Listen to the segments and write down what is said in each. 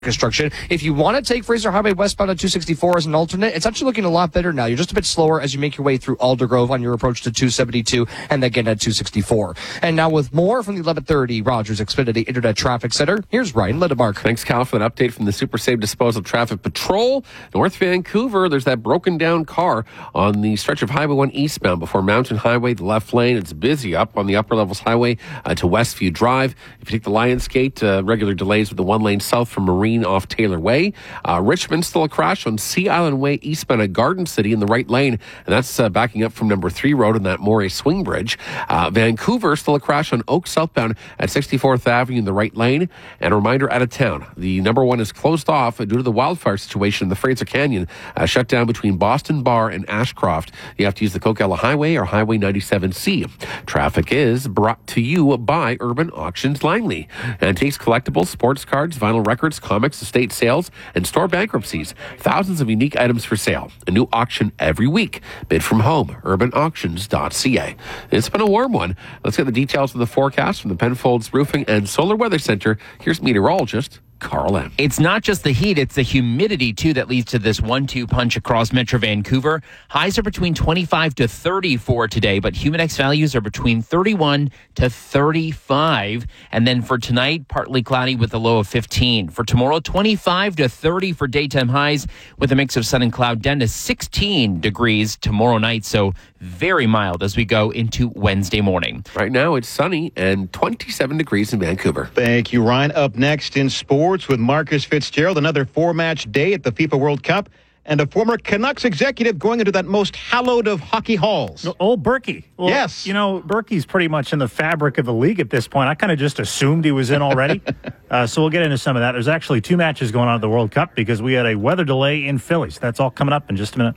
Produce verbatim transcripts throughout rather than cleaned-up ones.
construction. If you want to take Fraser Highway westbound at two sixty-four as an alternate, it's actually looking a lot better now. You're just a bit slower as you make your way through Aldergrove on your approach to two seventy-two and again at two sixty-four. And now with more from the eleven thirty Rogers Xfinity Internet Traffic Center, here's Ryan Lindemark. Thanks, Cal, for that update from the Super Safe Disposal Traffic Patrol. North Vancouver, there's that broken down car on the stretch of Highway one eastbound before Mountain Highway, the left lane. It's busy up on the Upper Levels Highway uh, to Westview Drive. If you take the Lions Gate, uh, regular delays with the one lane south from Marine off Taylor Way. Uh, Richmond, still a crash on Sea Island Way eastbound at Garden City in the right lane, and that's uh, backing up from number three road on that Moray Swing Bridge. Uh, Vancouver, still a crash on Oak southbound at sixty-fourth Avenue in the right lane. And a reminder, out of town, the number one is closed off due to the wildfire situation in the Fraser Canyon, uh, shut down between Boston Bar and Ashcroft. You have to use the Coquella Highway or Highway ninety-seven C. Traffic is brought to you by Urban Auctions Langley. Antiques, collectibles, sports cards, vinyl records, comics, estate sales, and store bankruptcies. Thousands of unique items for sale. A new auction every week. Bid from home. urban auctions dot c a. It's been a warm one. Let's get the details of the forecast from the Penfolds Roofing and Solar Weather Center. Here's meteorologist Carl M. It's not just the heat, it's the humidity, too, that leads to this one two punch across Metro Vancouver. Highs are between twenty-five to thirty-four today, but Humidex values are between thirty-one to thirty-five. And then for tonight, partly cloudy with a low of fifteen. For tomorrow, twenty-five to thirty for daytime highs with a mix of sun and cloud, down to sixteen degrees tomorrow night. So very mild as we go into Wednesday morning. Right now, it's sunny and twenty-seven degrees in Vancouver. Thank you, Ryan. Up next in sports with Marcus Fitzgerald, another four-match day at the FIFA World Cup, and a former Canucks executive going into that most hallowed of hockey halls. Old Berkey. Well, yes. You know, Berkey's pretty much in the fabric of the league at this point. I kind of just assumed he was in already. uh, so we'll get into some of that. There's actually two matches going on at the World Cup because we had a weather delay in Philly. So that's all coming up in just a minute.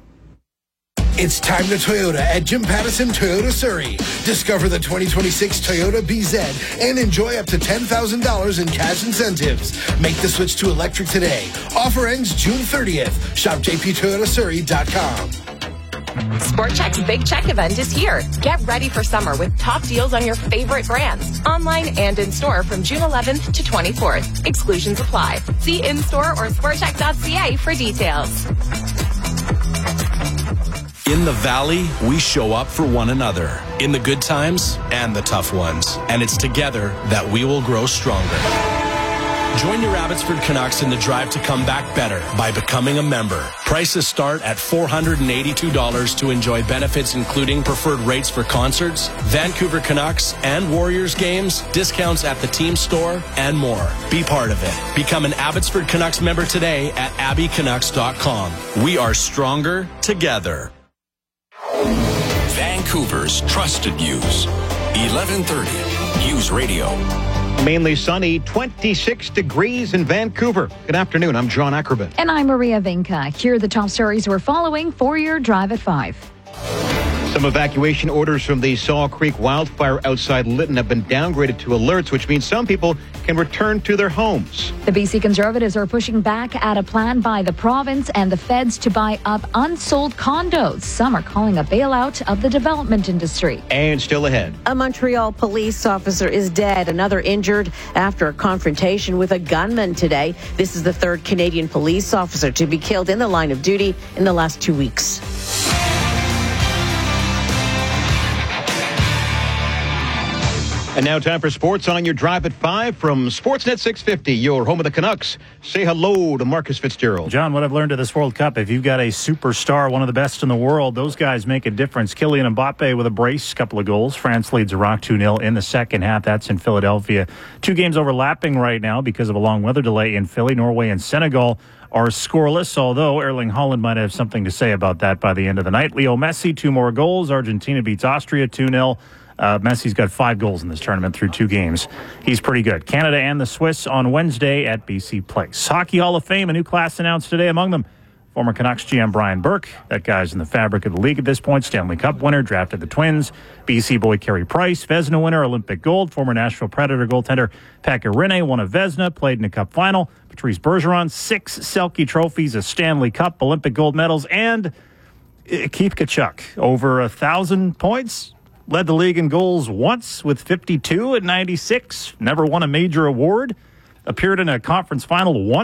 It's time to Toyota at Jim Pattison Toyota Surrey. Discover the twenty twenty-six Toyota B Z and enjoy up to ten thousand dollars in cash incentives. Make the switch to electric today. Offer ends June thirtieth. Shop j p toyota surrey dot com. Sport Chek's Big Check event is here. Get ready for summer with top deals on your favorite brands. Online and in-store from June eleventh to twenty-fourth. Exclusions apply. See in-store or sport chek dot c a for details. In the Valley, we show up for one another, in the good times and the tough ones. And it's together that we will grow stronger. Join your Abbotsford Canucks in the drive to come back better by becoming a member. Prices start at four hundred eighty-two dollars to enjoy benefits including preferred rates for concerts, Vancouver Canucks and Warriors games, discounts at the team store, and more. Be part of it. Become an Abbotsford Canucks member today at abby canucks dot com. We are stronger together. Vancouver's trusted news. eleven thirty News Radio. Mainly sunny, twenty-six degrees in Vancouver. Good afternoon. I'm John Ackerman. And I'm Maria Vinca. Here are the top stories we're following for your drive at five. Some evacuation orders from the Saw Creek wildfire outside Lytton have been downgraded to alerts, which means some people can return to their homes. The B C Conservatives are pushing back at a plan by the province and the feds to buy up unsold condos. Some are calling a bailout of the development industry. And still ahead. A Montreal police officer is dead, another injured after a confrontation with a gunman today. This is the third Canadian police officer to be killed in the line of duty in the last two weeks. And now time for sports on your drive at five from Sportsnet six fifty, your home of the Canucks. Say hello to Marcus Fitzgerald. John, what I've learned of this World Cup, if you've got a superstar, one of the best in the world, those guys make a difference. Kylian Mbappe with a brace, couple of goals. France leads Iraq two nil in the second half. That's in Philadelphia. Two games overlapping right now because of a long weather delay in Philly. Norway and Senegal are scoreless, although Erling Haaland might have something to say about that by the end of the night. Leo Messi, two more goals. Argentina beats Austria two nil. Uh, Messi's got five goals in this tournament through two games. He's pretty good. Canada and the Swiss on Wednesday at B C Place. Hockey Hall of Fame, a new class announced today. Among them, former Canucks G M Brian Burke. That guy's in the fabric of the league at this point. Stanley Cup winner, drafted the Twins. B C boy Carey Price, Vezina winner, Olympic gold. Former Nashville Predator goaltender Pekka Rinne won a Vezina, played in a Cup final. Patrice Bergeron, six Selke trophies, a Stanley Cup, Olympic gold medals, and Keith Tkachuk, over a thousand points. Led the league in goals once with fifty-two at ninety-six. Never won a major award. appeared in a conference final once.